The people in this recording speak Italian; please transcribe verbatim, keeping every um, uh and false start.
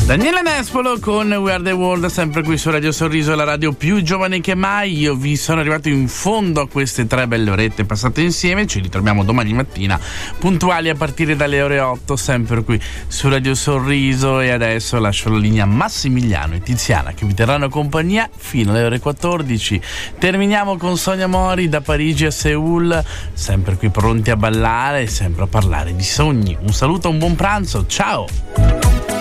Daniele Nespolo con We Are The World, sempre qui su Radio Sorriso, la radio più giovane che mai. Io vi sono arrivato in fondo a queste tre belle orette passate insieme. Ci ritroviamo domani mattina puntuali a partire dalle ore otto, sempre qui su Radio Sorriso. E adesso lascio la linea a Massimiliano e Tiziana che vi terranno compagnia fino alle ore quattordici. Terminiamo con Sonia Mori da Parigi a Seul, sempre qui pronti a ballare e sempre a parlare di sogni. Un saluto, un buon pranzo, ciao!